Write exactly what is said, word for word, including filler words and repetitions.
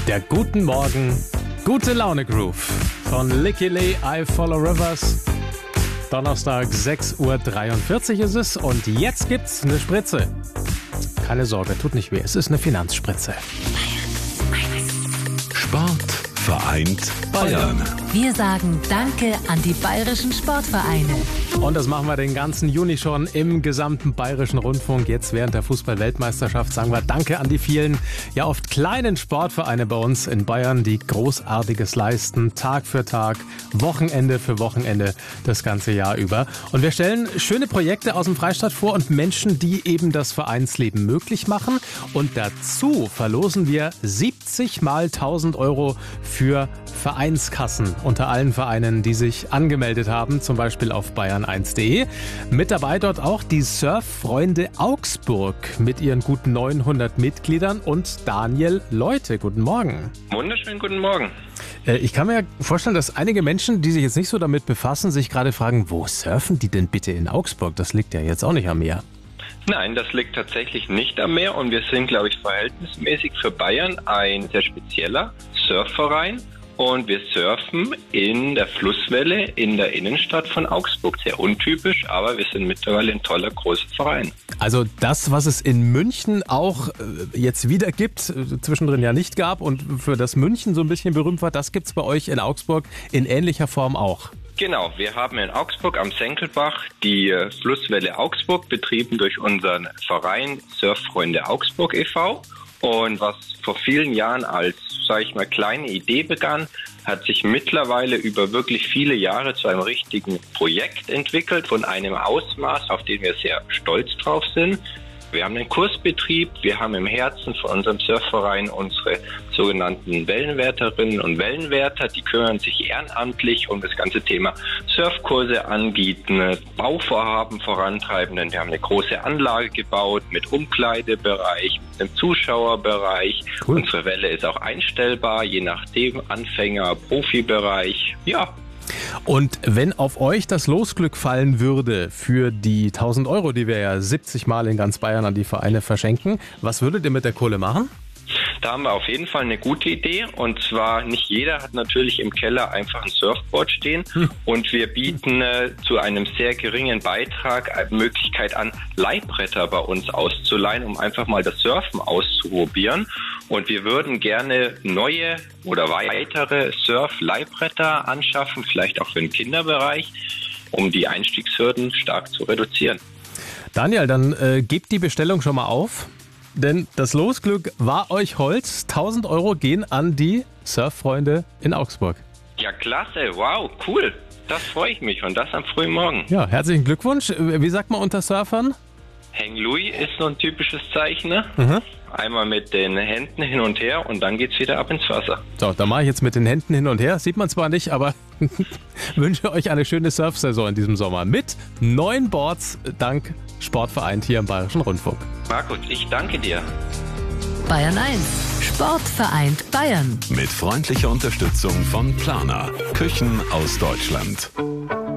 Der Guten Morgen, gute Laune Groove von Licky Lee, I Follow Rivers. Donnerstag, sechs Uhr dreiundvierzig ist es und jetzt gibt's eine Spritze. Keine Sorge, tut nicht weh, es ist eine Finanzspritze. Sport vereint Bayern. Wir sagen Danke an die bayerischen Sportvereine. Und das machen wir den ganzen Juni schon im gesamten Bayerischen Rundfunk. Jetzt während der Fußball-Weltmeisterschaft sagen wir Danke an die vielen, ja oft kleinen Sportvereine bei uns in Bayern, die Großartiges leisten, Tag für Tag, Wochenende für Wochenende, das ganze Jahr über. Und wir stellen schöne Projekte aus dem Freistaat vor und Menschen, die eben das Vereinsleben möglich machen. Und dazu verlosen wir siebzig mal tausend Euro für Vereinskassen unter allen Vereinen, die sich angemeldet haben, zum Beispiel auf bayern eins punkt de. Mit dabei dort auch die Surffreunde Augsburg mit ihren guten neunhundert Mitgliedern und Daniel Leute. Guten Morgen. Wunderschönen guten Morgen. Ich kann mir vorstellen, dass einige Menschen, die sich jetzt nicht so damit befassen, sich gerade fragen, wo surfen die denn bitte in Augsburg? Das liegt ja jetzt auch nicht am Meer. Nein, das liegt tatsächlich nicht am Meer und wir sind, glaube ich, verhältnismäßig für Bayern ein sehr spezieller Surfverein. Und wir surfen in der Flusswelle in der Innenstadt von Augsburg. Sehr untypisch, aber wir sind mittlerweile ein toller, großer Verein. Also das, was es in München auch jetzt wieder gibt, zwischendrin ja nicht gab und für das München so ein bisschen berühmt war, das gibt's bei euch in Augsburg in ähnlicher Form auch. Genau, wir haben in Augsburg am Senkelbach die Flusswelle Augsburg, betrieben durch unseren Verein Surffreunde Augsburg e V. Und was vor vielen Jahren als, sage ich mal, kleine Idee begann, hat sich mittlerweile über wirklich viele Jahre zu einem richtigen Projekt entwickelt, von einem Ausmaß, auf den wir sehr stolz drauf sind. Wir haben einen Kursbetrieb, wir haben im Herzen von unserem Surfverein unsere sogenannten Wellenwärterinnen und Wellenwärter, die kümmern sich ehrenamtlich um das ganze Thema Surfkurse anbieten, Bauvorhaben vorantreiben, denn wir haben eine große Anlage gebaut mit Umkleidebereich, mit einem Zuschauerbereich. Cool. Unsere Welle ist auch einstellbar, je nachdem, Anfänger, Profibereich, ja. Und wenn auf euch das Losglück fallen würde für die tausend Euro, die wir ja siebzig Mal in ganz Bayern an die Vereine verschenken, was würdet ihr mit der Kohle machen? Da haben wir auf jeden Fall eine gute Idee und zwar nicht jeder hat natürlich im Keller einfach ein Surfboard stehen hm. und wir bieten äh, zu einem sehr geringen Beitrag eine Möglichkeit an, Leihbretter bei uns auszuleihen, um einfach mal das Surfen auszuprobieren und wir würden gerne neue oder weitere Surf-Leihbretter anschaffen, vielleicht auch für den Kinderbereich, um die Einstiegshürden stark zu reduzieren. Daniel, dann äh, gebt die Bestellung schon mal auf. Denn das Losglück war euch Holz. tausend Euro gehen an die Surffreunde in Augsburg. Ja, klasse. Wow, cool. Das freue ich mich. Und das am frühen Morgen. Ja, herzlichen Glückwunsch. Wie sagt man unter Surfern? Hang Louis ist so ein typisches Zeichen. Ne? Mhm. Einmal mit den Händen hin und her und dann geht's wieder ab ins Wasser. So, da mache ich jetzt mit den Händen hin und her. Sieht man zwar nicht, aber wünsche euch eine schöne Surfsaison in diesem Sommer. Mit neun Boards dank Sportverein hier im Bayerischen Rundfunk. Markus, ich danke dir. Bayern eins, Sport vereint Bayern. Mit freundlicher Unterstützung von Planer. Küchen aus Deutschland.